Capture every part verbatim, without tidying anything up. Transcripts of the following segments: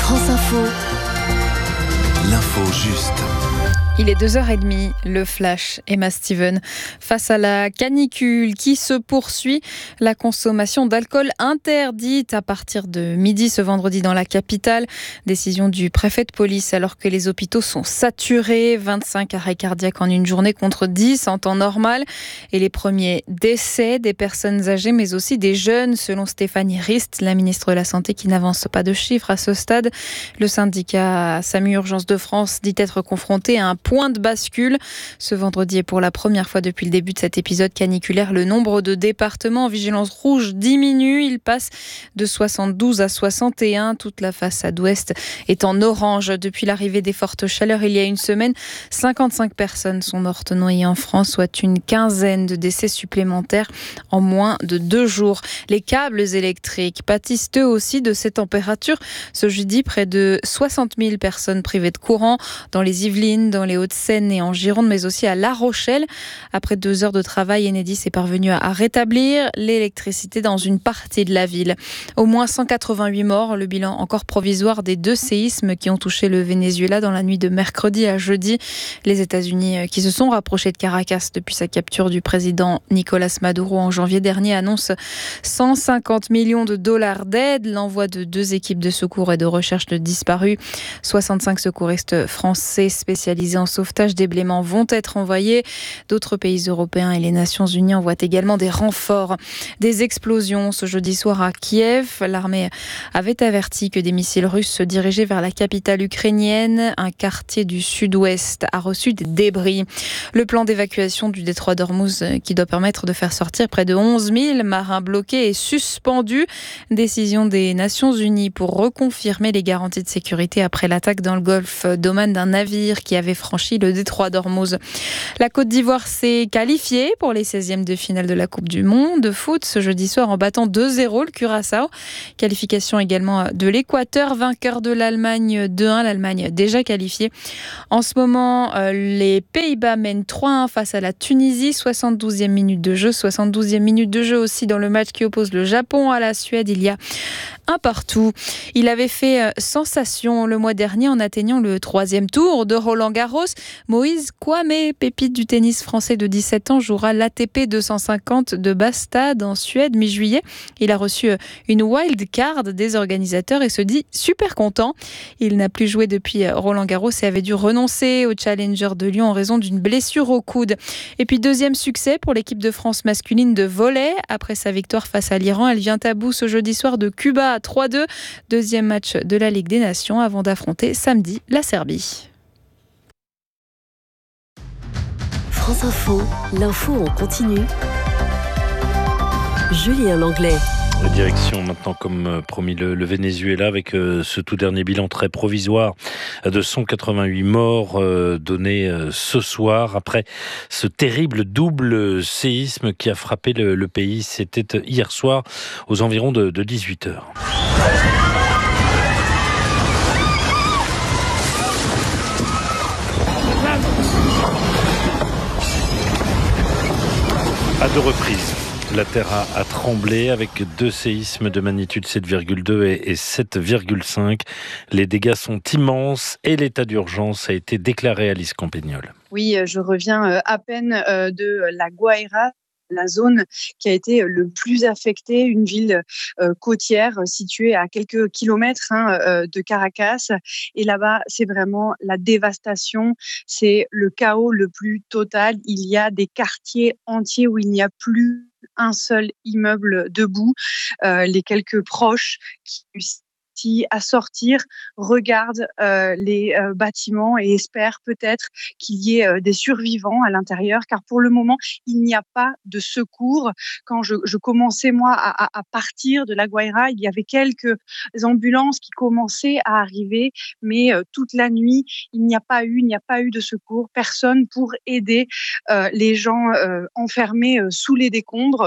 France Info. L'info juste. Il est deux heures trente, le flash, Emma Steven. Face à la canicule qui se poursuit, la consommation d'alcool interdite à partir de midi ce vendredi dans la capitale. Décision du préfet de police alors que les hôpitaux sont saturés. vingt-cinq arrêts cardiaques en une journée contre dix en temps normal. Et les premiers décès des personnes âgées mais aussi des jeunes selon Stéphanie Rist, la ministre de la Santé qui n'avance pas de chiffres à ce stade. Le syndicat SAMU Urgences de France dit être confronté à un point de bascule. Ce vendredi et pour la première fois depuis le début de cet épisode caniculaire, le nombre de départements en vigilance rouge diminue. Il passe de soixante-douze à soixante et un. Toute la façade ouest est en orange. Depuis l'arrivée des fortes chaleurs il y a une semaine, cinquante-cinq personnes sont mortes noyées en France, soit une quinzaine de décès supplémentaires en moins de deux jours. Les câbles électriques pâtissent eux aussi de ces températures. Ce jeudi, près de soixante mille personnes privées de courant dans les Yvelines, dans les Hauts-de-Seine et en Gironde, mais aussi à La Rochelle. Après deux heures de travail, Enedis est parvenu à rétablir l'électricité dans une partie de la ville. Au moins cent quatre-vingt-huit morts, le bilan encore provisoire des deux séismes qui ont touché le Venezuela dans la nuit de mercredi à jeudi. Les États-Unis, qui se sont rapprochés de Caracas depuis sa capture du président Nicolas Maduro en janvier dernier, annoncent cent cinquante millions de dollars d'aide, l'envoi de deux équipes de secours et de recherche de disparus. soixante-cinq secouristes français spécialisés en sauvetage des blêments vont être envoyés. D'autres pays européens et les Nations Unies envoient également des renforts. Des explosions ce jeudi soir à Kiev. L'armée avait averti que des missiles russes se dirigeaient vers la capitale ukrainienne. Un quartier du sud-ouest a reçu des débris. Le plan d'évacuation du détroit d'Ormuz qui doit permettre de faire sortir près de onze mille marins bloqués est suspendu. Décision des Nations Unies pour reconfirmer les garanties de sécurité après l'attaque dans le golfe d'Oman d'un navire qui avait franchi le détroit d'Ormuz. La Côte d'Ivoire s'est qualifiée pour les seizièmes de finale de la Coupe du Monde de foot ce jeudi soir en battant deux zéro le Curaçao. Qualification également de l'Équateur, vainqueur de l'Allemagne deux un, l'Allemagne déjà qualifiée. En ce moment, les Pays-Bas mènent trois un face à la Tunisie, soixante-douzième minute de jeu, soixante-douzième minute de jeu aussi dans le match qui oppose le Japon à la Suède. Il y a un partout. Il avait fait sensation le mois dernier en atteignant le troisième tour de Roland-Garros. Moïse Kwame, pépite du tennis français de dix-sept ans, jouera l'A T P deux cent cinquante de Bastad en Suède mi-juillet. Il a reçu une wild card des organisateurs et se dit super content. Il n'a plus joué depuis Roland-Garros et avait dû renoncer au Challenger de Lyon en raison d'une blessure au coude. Et puis deuxième succès pour l'équipe de France masculine de volley. Après sa victoire face à l'Iran, elle vient à bout ce jeudi soir de Cuba à trois deux. Deuxième match de la Ligue des Nations avant d'affronter samedi la Serbie. France Info, l'info en continu. Julien Langlais. Direction maintenant, comme promis, le, le Venezuela avec euh, ce tout dernier bilan très provisoire de cent quatre-vingt-huit morts euh, donné euh, ce soir après ce terrible double séisme qui a frappé le, le pays. C'était hier soir aux environs de, de dix-huit heures. À deux reprises, la Terre a, a tremblé avec deux séismes de magnitude sept virgule deux et, et sept virgule cinq. Les dégâts sont immenses et l'état d'urgence a été déclaré. Alice Campagnol. Oui, je reviens à peine de La Guaira, la zone qui a été le plus affectée, une ville euh, côtière située à quelques kilomètres hein, euh, de Caracas. Et là-bas, c'est vraiment la dévastation, c'est le chaos le plus total. Il y a des quartiers entiers où il n'y a plus un seul immeuble debout. Euh, les quelques proches qui à sortir, regardent euh, les euh, bâtiments et espèrent peut-être qu'il y ait euh, des survivants à l'intérieur, car pour le moment, il n'y a pas de secours. Quand je, je commençais, moi, à, à partir de La Guaira, il y avait quelques ambulances qui commençaient à arriver, mais euh, toute la nuit, il n'y a pas eu, il n'y a pas eu de secours, personne pour aider euh, les gens euh, enfermés euh, sous les décombres.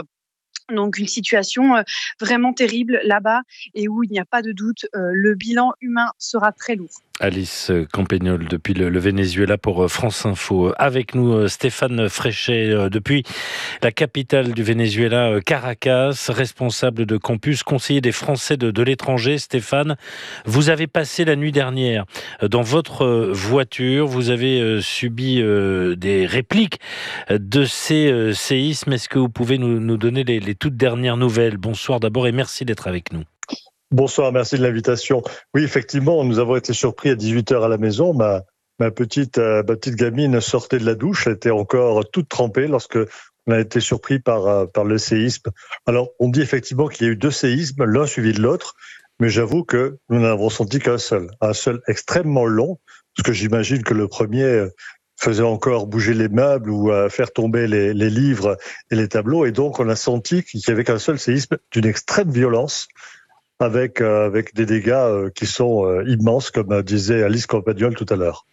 Donc une situation euh, vraiment terrible là-bas et où il n'y a pas de doute, euh, le bilan humain sera très lourd. Alice Campagnol depuis le, le Venezuela pour France Info. Avec nous Stéphane Fréchet depuis la capitale du Venezuela, Caracas, responsable de campus, conseiller des Français de, de l'étranger. Stéphane, vous avez passé la nuit dernière dans votre voiture, vous avez subi des répliques de ces séismes. Est-ce que vous pouvez nous, nous donner les, les toutes dernières nouvelles? Bonsoir d'abord et merci d'être avec nous. Bonsoir, merci de l'invitation. Oui, effectivement, nous avons été surpris à dix-huit heures à la maison. Ma, ma, petite, euh, ma petite gamine sortait de la douche, elle était encore toute trempée lorsque on a été surpris par, euh, par le séisme. Alors, on dit effectivement qu'il y a eu deux séismes, l'un suivi de l'autre, mais j'avoue que nous n'avons senti qu'un seul, un seul extrêmement long, parce que j'imagine que le premier faisait encore bouger les meubles ou euh, faire tomber les, les livres et les tableaux, et donc on a senti qu'il n'y avait qu'un seul séisme d'une extrême violence, avec euh, avec des dégâts euh, qui sont euh, immenses, comme euh, disait Alice Campagnol tout à l'heure.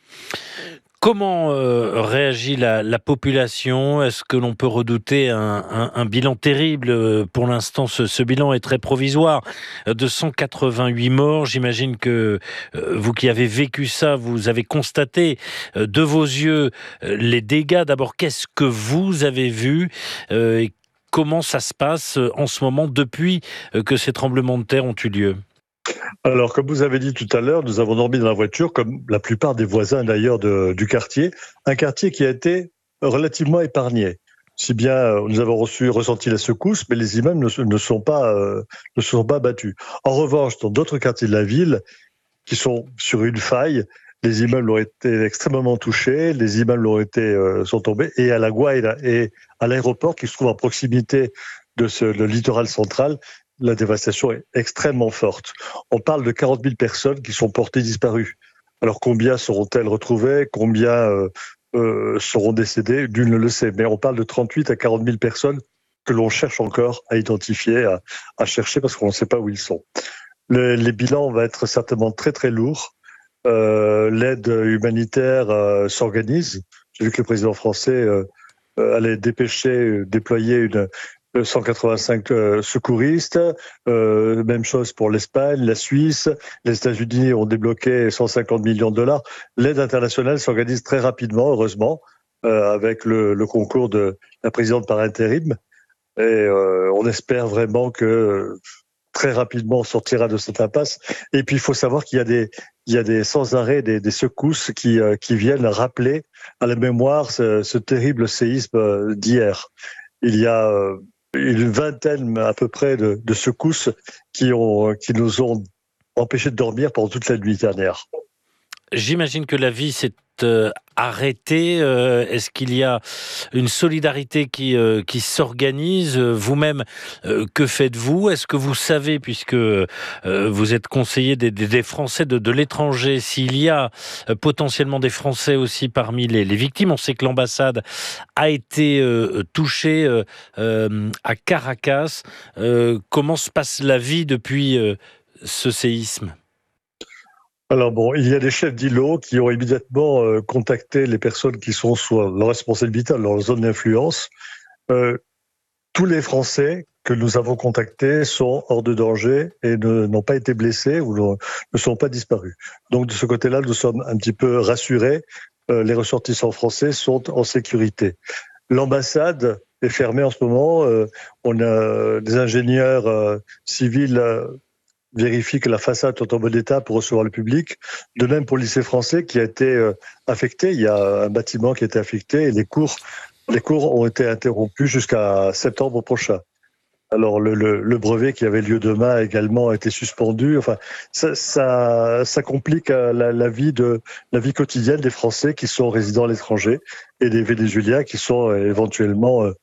Comment euh, réagit la, la population? Est-ce que l'on peut redouter un, un, un bilan terrible? Pour l'instant, ce, ce bilan est très provisoire. De cent quatre-vingt-huit morts, j'imagine que euh, vous qui avez vécu ça, vous avez constaté euh, de vos yeux euh, les dégâts. D'abord, qu'est-ce que vous avez vu euh, et comment ça se passe en ce moment depuis que ces tremblements de terre ont eu lieu? Alors, comme vous avez dit tout à l'heure, nous avons dormi dans la voiture, comme la plupart des voisins d'ailleurs de, du quartier, un quartier qui a été relativement épargné. Si bien, nous avons reçu, ressenti la secousse, mais les immeubles ne, ne, sont pas, euh, ne se sont pas battus. En revanche, dans d'autres quartiers de la ville, qui sont sur une faille, les immeubles ont été extrêmement touchés, les immeubles ont été, euh, sont tombés, et à La Guaira et à l'aéroport qui se trouve à proximité de ce, le littoral central, la dévastation est extrêmement forte. On parle de quarante mille personnes qui sont portées disparues. Alors combien seront-elles retrouvées? Combien euh, euh, seront décédées? Nul ne le sait, mais on parle de trente-huit à quarante mille personnes que l'on cherche encore à identifier, à, à chercher, parce qu'on ne sait pas où ils sont. Le, les bilans vont être certainement très très lourds. Euh, l'aide humanitaire euh, s'organise. J'ai vu que le président français euh, euh, allait dépêcher, euh, déployer une cent quatre-vingt-cinq euh, secouristes. Euh, même chose pour l'Espagne, la Suisse. Les États-Unis ont débloqué cent cinquante millions de dollars. L'aide internationale s'organise très rapidement, heureusement, euh, avec le, le concours de la présidente par intérim. Et euh, on espère vraiment que très rapidement on sortira de cette impasse. Et puis il faut savoir qu'il y a des, il y a des sans arrêt des, des secousses qui, euh, qui viennent rappeler à la mémoire ce, ce terrible séisme d'hier. Il y a euh, une vingtaine à peu près de, de secousses qui, ont, qui nous ont empêchés de dormir pendant toute la nuit dernière. J'imagine que la vie s'est euh, arrêtée. Euh, est-ce qu'il y a une solidarité qui, euh, qui s'organise? Vous-même, euh, que faites-vous? Est-ce que vous savez, puisque euh, vous êtes conseiller des, des, des Français de, de l'étranger, s'il y a euh, potentiellement des Français aussi parmi les, les victimes? On sait que l'ambassade a été euh, touchée euh, euh, à Caracas. Euh, comment se passe la vie depuis euh, ce séisme? Alors bon, il y a des chefs d'îlots qui ont immédiatement euh, contacté les personnes qui sont sous leur responsabilité, dans leur zone d'influence. Euh, tous les Français que nous avons contactés sont hors de danger et ne, n'ont pas été blessés ou ne, ne sont pas disparus. Donc de ce côté-là, nous sommes un petit peu rassurés. Euh, les ressortissants français sont en sécurité. L'ambassade est fermée en ce moment. Euh, on a des ingénieurs euh, civils euh, vérifie que la façade est en bon état pour recevoir le public. De même pour le lycée français qui a été euh, affecté. Il y a un bâtiment qui a été affecté et les cours, les cours ont été interrompus jusqu'à septembre prochain. Alors le, le, le brevet qui avait lieu demain également a été suspendu. Enfin, ça, ça, ça complique la, la vie de la vie quotidienne des Français qui sont résidents à l'étranger et des Vénézuéliens qui sont euh, éventuellement euh,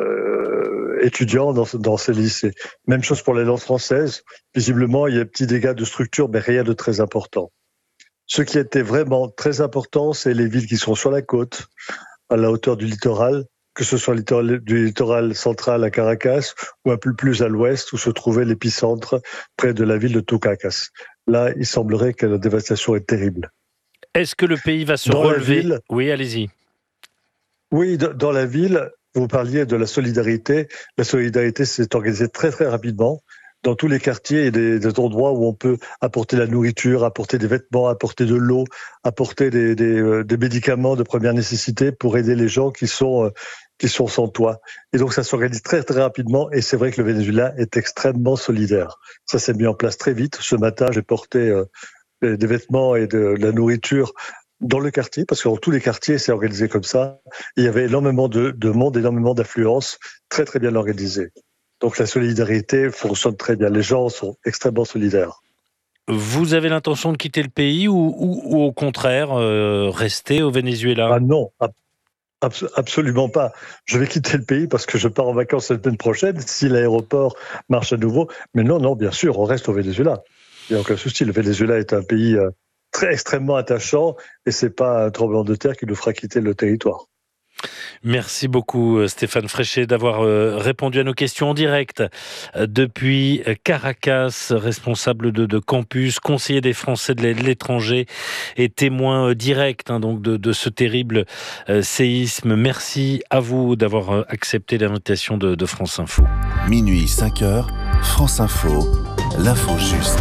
Euh, étudiants dans, dans ces lycées. Même chose pour les langues françaises. Visiblement, il y a des petits dégâts de structure, mais rien de très important. Ce qui était vraiment très important, c'est les villes qui sont sur la côte, à la hauteur du littoral, que ce soit littoral, du littoral central à Caracas ou un peu plus à l'ouest où se trouvait l'épicentre près de la ville de Tucacas. Là, il semblerait que la dévastation est terrible. Est-ce que le pays va se dans relever? Ville, Oui, allez-y. Oui, dans la ville, vous parliez de la solidarité. La solidarité s'est organisée très très rapidement. Dans tous les quartiers, il y a des, des endroits où on peut apporter la nourriture, apporter des vêtements, apporter de l'eau, apporter des, des, euh, des médicaments de première nécessité pour aider les gens qui sont, euh, qui sont sans toit. Et donc ça s'organise très très rapidement et c'est vrai que le Venezuela est extrêmement solidaire. Ça s'est mis en place très vite. Ce matin, j'ai porté euh, des vêtements et de, de la nourriture dans le quartier, parce que dans tous les quartiers, c'est organisé comme ça. Il y avait énormément de, de monde, énormément d'affluence, très très bien organisé. Donc la solidarité fonctionne très bien. Les gens sont extrêmement solidaires. Vous avez l'intention de quitter le pays ou, ou, ou au contraire euh, rester au Venezuela ? Ah non, ab- absolument pas. Je vais quitter le pays parce que je pars en vacances la semaine prochaine si l'aéroport marche à nouveau. Mais non, non, bien sûr, on reste au Venezuela. Il n'y a aucun souci. Le Venezuela est un pays euh, très extrêmement attachant et c'est pas un tremblement de terre qui nous fera quitter le territoire. Merci beaucoup Stéphane Fréchet d'avoir répondu à nos questions en direct depuis Caracas, responsable de, de campus, conseiller des Français de l'étranger et témoin direct hein, donc de, de ce terrible séisme. Merci à vous d'avoir accepté l'invitation de, de France Info. Minuit cinq heures, France Info, l'info juste.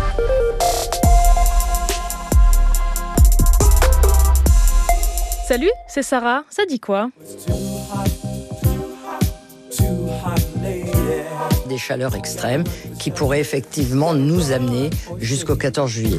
Salut, c'est Sarah, ça dit quoi ? Des chaleurs extrêmes qui pourraient effectivement nous amener jusqu'au quatorze juillet.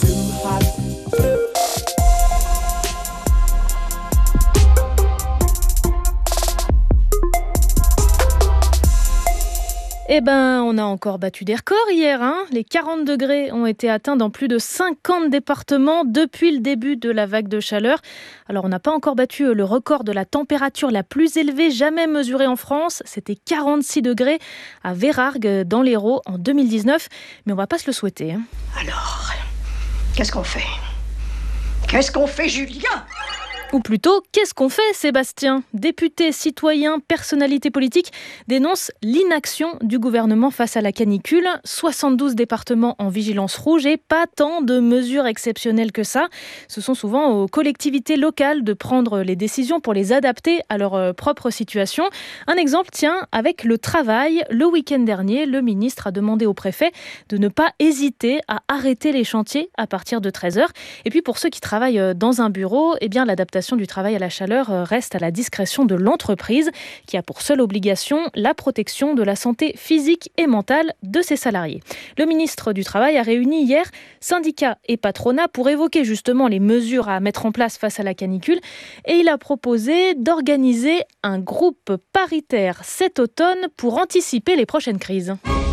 Eh ben, on a encore battu des records hier, hein. Les quarante degrés ont été atteints dans plus de cinquante départements depuis le début de la vague de chaleur. Alors, on n'a pas encore battu le record de la température la plus élevée jamais mesurée en France. C'était quarante-six degrés à Vérargues, dans l'Hérault, en deux mille dix-neuf. Mais on va pas se le souhaiter, hein. Alors, qu'est-ce qu'on fait ? Qu'est-ce qu'on fait, Julien ? Ou plutôt, qu'est-ce qu'on fait, Sébastien ? Députés, citoyens, personnalités politiques dénoncent l'inaction du gouvernement face à la canicule. soixante-douze départements en vigilance rouge et pas tant de mesures exceptionnelles que ça. Ce sont souvent aux collectivités locales de prendre les décisions pour les adapter à leur propre situation. Un exemple, tiens, avec le travail. Le week-end dernier, le ministre a demandé au préfet de ne pas hésiter à arrêter les chantiers à partir de treize heures. Et puis pour ceux qui travaillent dans un bureau, eh bien l'adaptation du travail à la chaleur reste à la discrétion de l'entreprise qui a pour seule obligation la protection de la santé physique et mentale de ses salariés. Le ministre du Travail a réuni hier syndicats et patronat pour évoquer justement les mesures à mettre en place face à la canicule et il a proposé d'organiser un groupe paritaire cet automne pour anticiper les prochaines crises.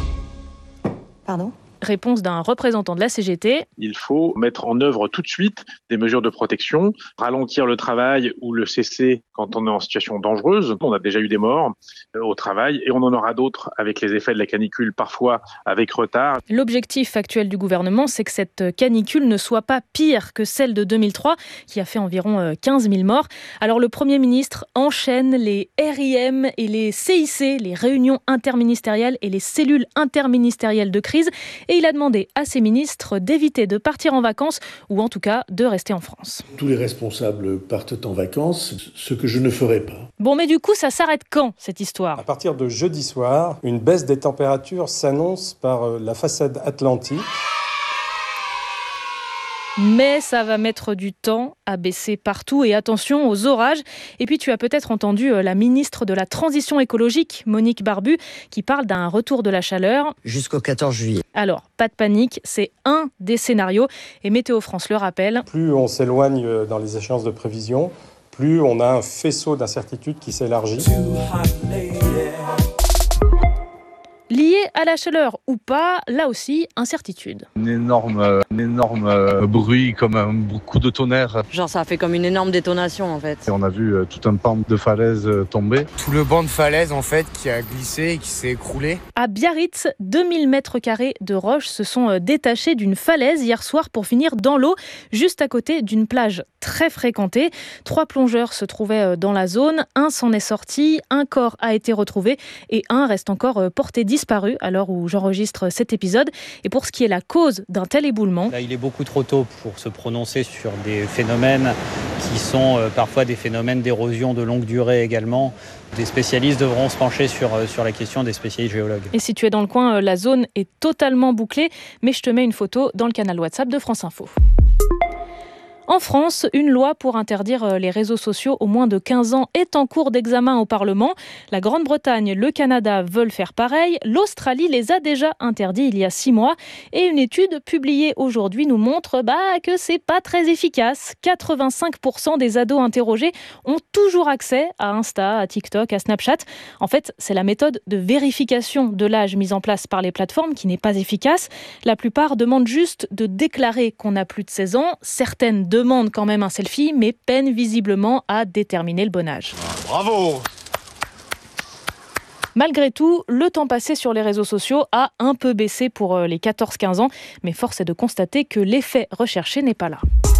Pardon ? Réponse d'un représentant de la C G T. Il faut mettre en œuvre tout de suite des mesures de protection, ralentir le travail ou le cesser quand on est en situation dangereuse. On a déjà eu des morts au travail et on en aura d'autres avec les effets de la canicule, parfois avec retard. L'objectif actuel du gouvernement, c'est que cette canicule ne soit pas pire que celle de deux mille trois, qui a fait environ quinze mille morts. Alors le Premier ministre enchaîne les R I M et les C I C, les réunions interministérielles et les cellules interministérielles de crise. Et il a demandé à ses ministres d'éviter de partir en vacances ou en tout cas de rester en France. Tous les responsables partent en vacances, ce que je ne ferai pas. Bon, mais du coup, ça s'arrête quand, cette histoire ? À partir de jeudi soir, une baisse des températures s'annonce par la façade atlantique. Mais ça va mettre du temps à baisser partout et attention aux orages. Et puis tu as peut-être entendu la ministre de la Transition écologique, Monique Barbu, qui parle d'un retour de la chaleur. Jusqu'au quatorze juillet. Alors, pas de panique, c'est un des scénarios. Et Météo France le rappelle. Plus on s'éloigne dans les échéances de prévision, plus on a un faisceau d'incertitude qui s'élargit. Lié à la chaleur ou pas, là aussi, incertitude. Un énorme, un énorme euh, bruit, comme un coup de tonnerre. Genre ça a fait comme une énorme détonation en fait. Et on a vu euh, tout un pan de falaise euh, tomber. Tout le banc de falaise en fait qui a glissé et qui s'est écroulé. À Biarritz, deux mille mètres carrés de roches se sont détachés d'une falaise hier soir pour finir dans l'eau, juste à côté d'une plage très fréquentée. Trois plongeurs se trouvaient dans la zone, un s'en est sorti, un corps a été retrouvé et un reste encore porté disparu à l'heure où j'enregistre cet épisode. Et pour ce qui est la cause d'un tel éboulement... Là, il est beaucoup trop tôt pour se prononcer sur des phénomènes qui sont euh, parfois des phénomènes d'érosion de longue durée également. Des spécialistes devront se pencher sur, euh, sur la question, des spécialistes géologues. Et si tu es dans le coin, euh, la zone est totalement bouclée, mais je te mets une photo dans le canal WhatsApp de France Info. En France, une loi pour interdire les réseaux sociaux aux moins de quinze ans est en cours d'examen au Parlement. La Grande-Bretagne, le Canada veulent faire pareil. L'Australie les a déjà interdits il y a six mois. Et une étude publiée aujourd'hui nous montre bah, que c'est pas très efficace. quatre-vingt-cinq pour cent des ados interrogés ont toujours accès à Insta, à TikTok, à Snapchat. En fait, c'est la méthode de vérification de l'âge mise en place par les plateformes qui n'est pas efficace. La plupart demandent juste de déclarer qu'on a plus de seize ans. Certaines demande quand même un selfie, mais peine visiblement à déterminer le bon âge. Bravo! Malgré tout, le temps passé sur les réseaux sociaux a un peu baissé pour les quatorze quinze ans, mais force est de constater que l'effet recherché n'est pas là.